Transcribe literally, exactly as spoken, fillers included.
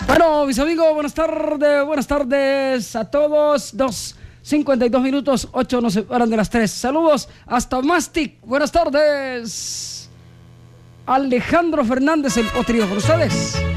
Bueno, mis amigos, buenas tardes, buenas tardes a todos. Dos cincuenta y dos minutos, ocho nos separan de las tres. Saludos hasta Mastic, buenas tardes. Alejandro Fernández, el Potrillo, con ustedes.